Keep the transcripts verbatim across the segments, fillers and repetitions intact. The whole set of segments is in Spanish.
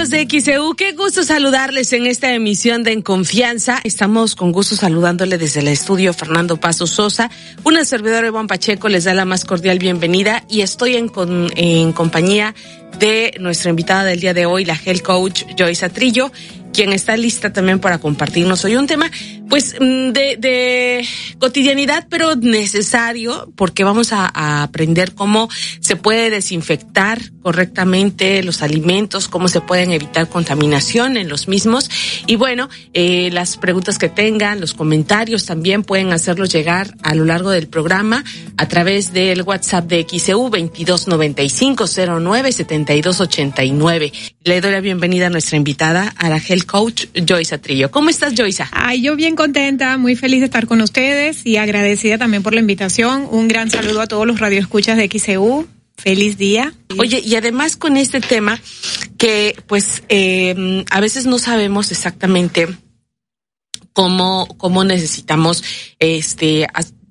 amigos de X E U, qué gusto saludarles en esta emisión de En Confianza. Estamos con gusto saludándole desde el estudio Fernando Paso Sosa. Una servidora Ivonne Pacheco les da la más cordial bienvenida y estoy en, con, en compañía de nuestra invitada del día de hoy, la Health Coach Joyce Atrillo, quien está lista también para compartirnos hoy un tema pues de, de cotidianidad, pero necesario, porque vamos a, a aprender cómo se puede desinfectar correctamente los alimentos, cómo se pueden evitar contaminación en los mismos. Y bueno, eh, las preguntas que tengan, los comentarios también pueden hacerlos llegar a lo largo del programa a través del WhatsApp de X E U veintidós noventa y cinco cero nueve setenta y dos ochenta y nueve. Le doy la bienvenida a nuestra invitada, a la Health Coach Joyce Atrillo. ¿Cómo estás, Joyce? Ay, yo bien contenta, muy feliz de estar con ustedes y agradecida también por la invitación. Un gran saludo a todos los radioescuchas de X E U. Feliz día. Oye, y además con este tema que pues eh, a veces no sabemos exactamente cómo cómo necesitamos este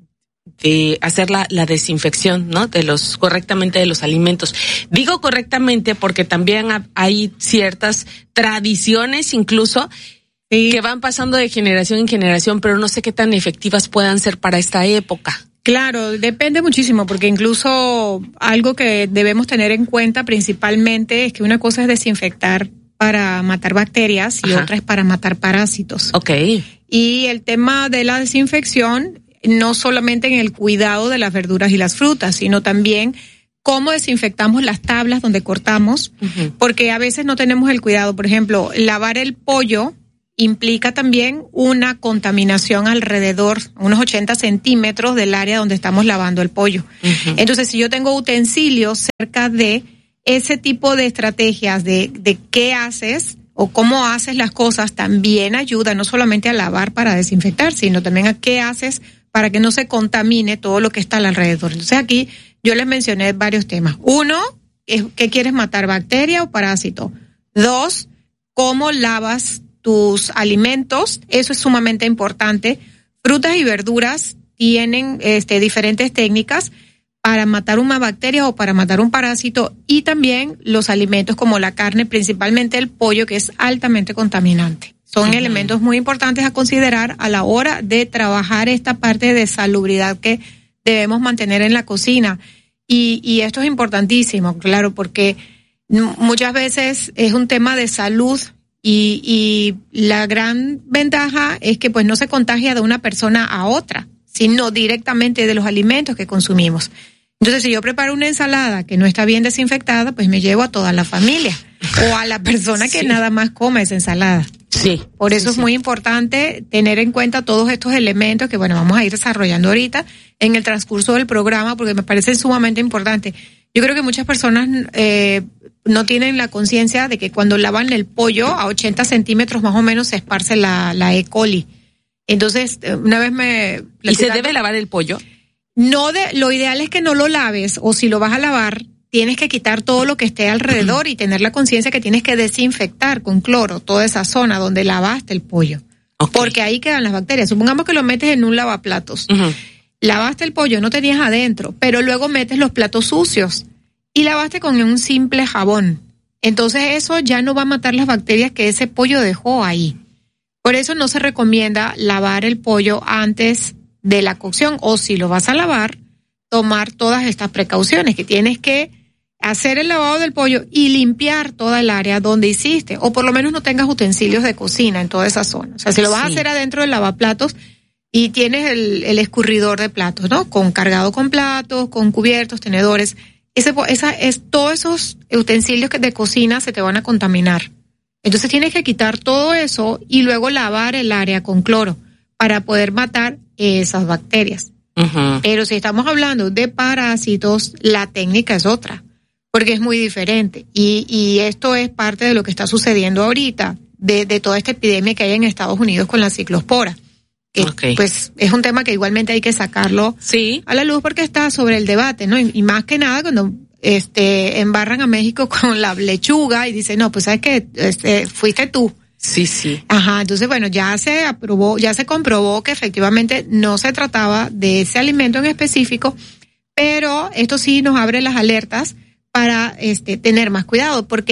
de hacer la, la desinfección, ¿no? De los, correctamente de los alimentos. Digo correctamente porque también hay ciertas tradiciones incluso sí, que van pasando de generación en generación, pero no sé qué tan efectivas puedan ser para esta época. Claro, depende muchísimo, porque incluso algo que debemos tener en cuenta principalmente es que una cosa es desinfectar para matar bacterias y Ajá. otra es para matar parásitos. Okay. Y el tema de la desinfección no solamente en el cuidado de las verduras y las frutas, sino también cómo desinfectamos las tablas donde cortamos, uh-huh. porque a veces no tenemos el cuidado. Por ejemplo, lavar el pollo implica también una contaminación alrededor, unos ochenta centímetros del área donde estamos lavando el pollo. Uh-huh. Entonces, si yo tengo utensilios cerca de ese tipo de estrategias de, de qué haces o cómo haces las cosas, también ayuda no solamente a lavar para desinfectar, sino también a qué haces para que no se contamine todo lo que está alrededor. Entonces aquí yo les mencioné varios temas. Uno, ¿qué quieres matar, bacteria o parásito? Dos, ¿cómo lavas tus alimentos? Eso es sumamente importante. Frutas y verduras tienen este, diferentes técnicas para matar una bacteria o para matar un parásito, y también los alimentos como la carne, principalmente el pollo, que es altamente contaminante. Son uh-huh. elementos muy importantes a considerar a la hora de trabajar esta parte de salubridad que debemos mantener en la cocina. Y, y esto es importantísimo, claro, porque muchas veces es un tema de salud y, y la gran ventaja es que pues no se contagia de una persona a otra, sino directamente de los alimentos que consumimos. Entonces, si yo preparo una ensalada que no está bien desinfectada, pues me llevo a toda la familia o a la persona que sí. nada más come esa ensalada. Sí. Por eso sí, es sí. muy importante tener en cuenta todos estos elementos que, bueno, vamos a ir desarrollando ahorita en el transcurso del programa, porque me parecen sumamente importantes. Yo creo que muchas personas eh, no tienen la conciencia de que cuando lavan el pollo a ochenta centímetros más o menos se esparce la, la E. coli. Entonces, una vez me... ¿Y se debe lavar el pollo? No, de, lo ideal es que no lo laves, o si lo vas a lavar, tienes que quitar todo lo que esté alrededor uh-huh. y tener la conciencia que tienes que desinfectar con cloro toda esa zona donde lavaste el pollo. Okay. Porque ahí quedan las bacterias. Supongamos que lo metes en un lavaplatos. Uh-huh. Lavaste el pollo, no tenías adentro, pero luego metes los platos sucios y lavaste con un simple jabón. Entonces eso ya no va a matar las bacterias que ese pollo dejó ahí. Por eso no se recomienda lavar el pollo antes de la cocción, o si lo vas a lavar, tomar todas estas precauciones, que tienes que hacer el lavado del pollo y limpiar toda el área donde hiciste, o por lo menos no tengas utensilios de cocina en toda esa zona. O sea, si lo vas sí. a hacer adentro del lavaplatos y tienes el, el escurridor de platos, ¿no? Con cargado con platos, con cubiertos, tenedores, ese, esa, es, todos esos utensilios de cocina se te van a contaminar. Entonces tienes que quitar todo eso y luego lavar el área con cloro para poder matar esas bacterias. Uh-huh. Pero si estamos hablando de parásitos, la técnica es otra, porque es muy diferente. Y, y esto es parte de lo que está sucediendo ahorita, de, de toda esta epidemia que hay en Estados Unidos con la ciclospora. Que, okay. pues es un tema que igualmente hay que sacarlo sí. a la luz porque está sobre el debate, ¿no? Y, y más que nada cuando este embarran a México con la lechuga y dicen, no, pues sabes que este, fuiste tú. Sí, sí. Ajá, entonces bueno, ya se aprobó, ya se comprobó que efectivamente no se trataba de ese alimento en específico, pero esto sí nos abre las alertas para este tener más cuidado, porque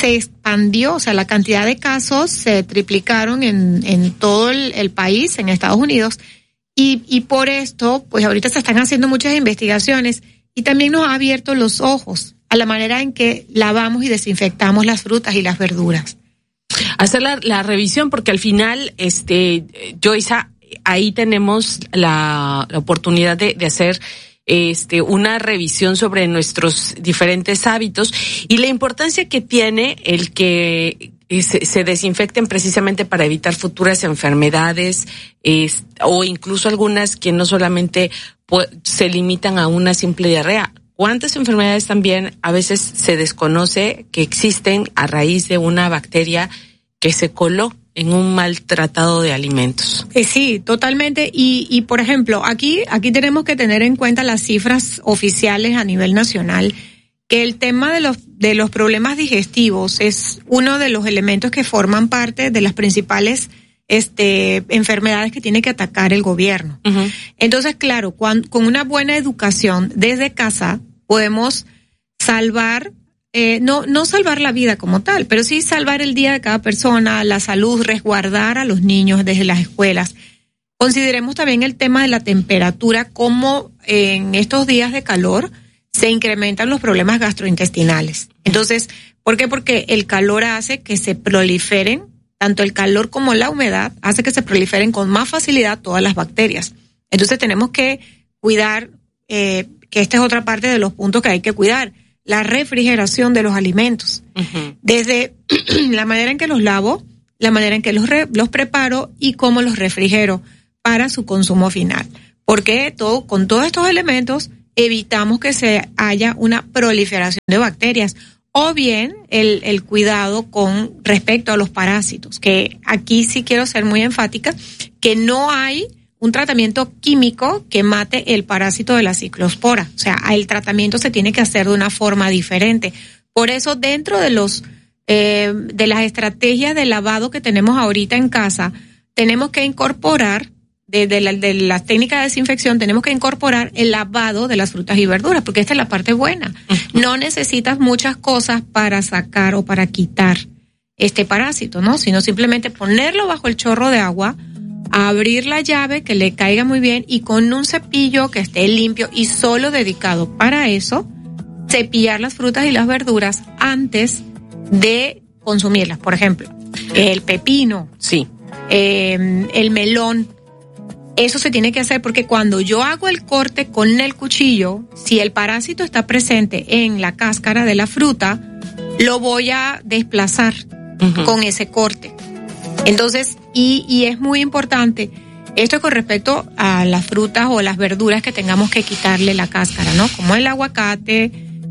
se expandió, o sea, la cantidad de casos se triplicaron en, en todo el, el país, en Estados Unidos, y, y por esto, pues ahorita se están haciendo muchas investigaciones y también nos ha abierto los ojos a la manera en que lavamos y desinfectamos las frutas y las verduras. Hacer la, la revisión, porque al final, este, Joyce, ahí tenemos la, la oportunidad de, de hacer este una revisión sobre nuestros diferentes hábitos y la importancia que tiene el que se, se desinfecten precisamente para evitar futuras enfermedades es, o incluso algunas que no solamente pues, se limitan a una simple diarrea. ¿Cuántas enfermedades también a veces se desconoce que existen a raíz de una bacteria que se coló en un maltratado de alimentos? Eh, sí, totalmente. Y, y por ejemplo, aquí, aquí tenemos que tener en cuenta las cifras oficiales a nivel nacional, que el tema de los, de los problemas digestivos es uno de los elementos que forman parte de las principales este, enfermedades que tiene que atacar el gobierno. Uh-huh. Entonces, claro, cuando, con una buena educación desde casa podemos salvar Eh, no, no salvar la vida como tal, pero sí salvar el día de cada persona, la salud, resguardar a los niños desde las escuelas. Consideremos también el tema de la temperatura, cómo en estos días de calor se incrementan los problemas gastrointestinales. Entonces, ¿por qué? Porque el calor hace que se proliferen, tanto el calor como la humedad, hace que se proliferen con más facilidad todas las bacterias. Entonces tenemos que cuidar, eh, que esta es otra parte de los puntos que hay que cuidar, la refrigeración de los alimentos. Uh-huh. Desde la manera en que los lavo, la manera en que los, re, los preparo y cómo los refrigero para su consumo final. Porque todo, con todos estos elementos evitamos que se haya una proliferación de bacterias o bien el, el cuidado con respecto a los parásitos, que aquí sí quiero ser muy enfática, que no hay un tratamiento químico que mate el parásito de la ciclospora. O sea, el tratamiento se tiene que hacer de una forma diferente. Por eso, dentro de los eh, de las estrategias de lavado que tenemos ahorita en casa, tenemos que incorporar, de, de, la, de la técnica de desinfección, tenemos que incorporar el lavado de las frutas y verduras, porque esta es la parte buena. Uh-huh. No necesitas muchas cosas para sacar o para quitar este parásito, ¿no? Sino simplemente ponerlo bajo el chorro de agua, abrir la llave, que le caiga muy bien y con un cepillo que esté limpio y solo dedicado para eso, cepillar las frutas y las verduras antes de consumirlas. Por ejemplo, el pepino, sí, eh, el melón, eso se tiene que hacer porque cuando yo hago el corte con el cuchillo, si el parásito está presente en la cáscara de la fruta, lo voy a desplazar uh-huh. con ese corte. Entonces, y, y es muy importante, esto con respecto a las frutas o las verduras que tengamos que quitarle la cáscara, ¿no? Como el aguacate,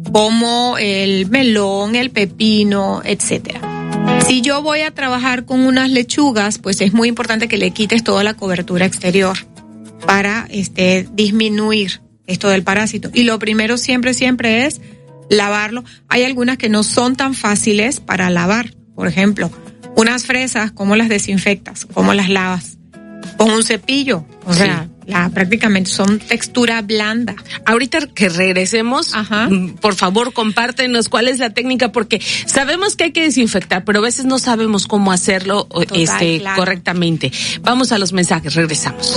como el melón, el pepino, etcétera. Si yo voy a trabajar con unas lechugas, pues es muy importante que le quites toda la cobertura exterior para este disminuir esto del parásito. Y lo primero siempre, siempre es lavarlo. Hay algunas que no son tan fáciles para lavar, por ejemplo, unas fresas, ¿cómo las desinfectas? ¿Cómo las lavas? Con un cepillo. O sí. sea, la, prácticamente son textura blanda. Ahorita que regresemos, Ajá. por favor, compártenos cuál es la técnica, porque sabemos que hay que desinfectar, pero a veces no sabemos cómo hacerlo Total, este claro. correctamente. Vamos a los mensajes, regresamos.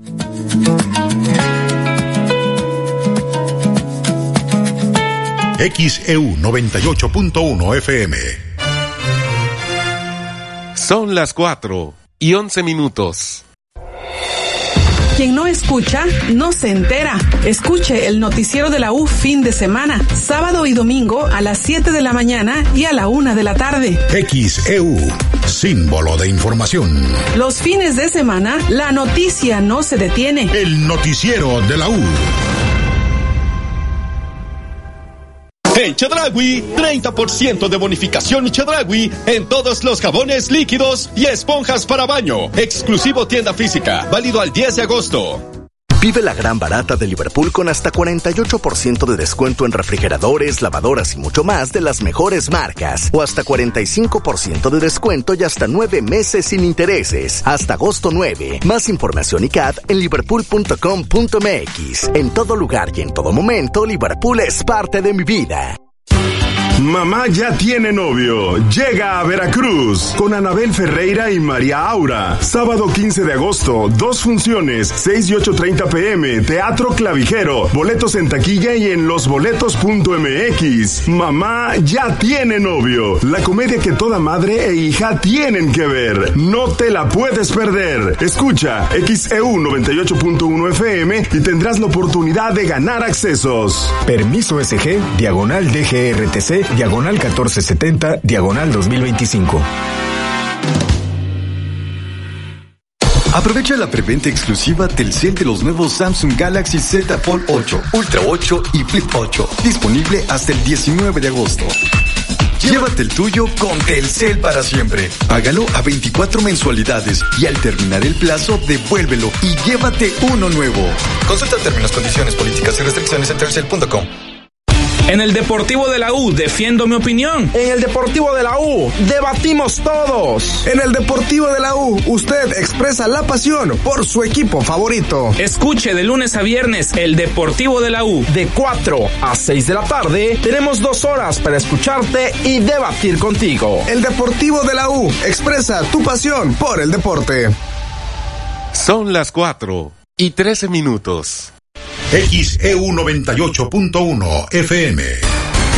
X E U noventa y ocho punto uno F M. Son las cuatro y once minutos. Quien no escucha, no se entera. Escuche el noticiero de la U fin de semana, sábado y domingo a las siete de la mañana y a la una de la tarde. X E U, símbolo de información. Los fines de semana, la noticia no se detiene. El noticiero de la U. En Chedraui, treinta por ciento de bonificación Chedraui en todos los jabones líquidos y esponjas para baño. Exclusivo tienda física, válido al diez de agosto. Vive la gran barata de Liverpool con hasta cuarenta y ocho por ciento de descuento en refrigeradores, lavadoras y mucho más de las mejores marcas. O hasta cuarenta y cinco por ciento de descuento y hasta nueve meses sin intereses. Hasta agosto nueve. Más información y C A D en liverpool punto com punto m x. En todo lugar y en todo momento, Liverpool es parte de mi vida. Mamá ya tiene novio. Llega a Veracruz con Anabel Ferreira y María Aura. Sábado quince de agosto, dos funciones, seis y ocho treinta pm, Teatro Clavijero. Boletos en taquilla y en losboletos punto m x. Mamá ya tiene novio. La comedia que toda madre e hija tienen que ver. No te la puedes perder. Escucha X E U noventa y ocho punto uno F M y tendrás la oportunidad de ganar accesos. Permiso S G, diagonal D G R T C, diagonal catorce setenta, diagonal dos mil veinticinco. Aprovecha la preventa exclusiva Telcel de los nuevos Samsung Galaxy Z Fold ocho, Ultra ocho y Flip ocho. Disponible hasta el diecinueve de agosto. Llévate el tuyo con Telcel para siempre. Págalo a veinticuatro mensualidades y al terminar el plazo, devuélvelo y llévate uno nuevo. Consulta términos, condiciones, políticas y restricciones en telcel punto com. En el Deportivo de la U, defiendo mi opinión. En el Deportivo de la U, debatimos todos. En el Deportivo de la U, usted expresa la pasión por su equipo favorito. Escuche de lunes a viernes el Deportivo de la U. De cuatro a seis de la tarde, tenemos dos horas para escucharte y debatir contigo. El Deportivo de la U, expresa tu pasión por el deporte. Son las cuatro y trece minutos. X E U noventa y ocho punto uno F M.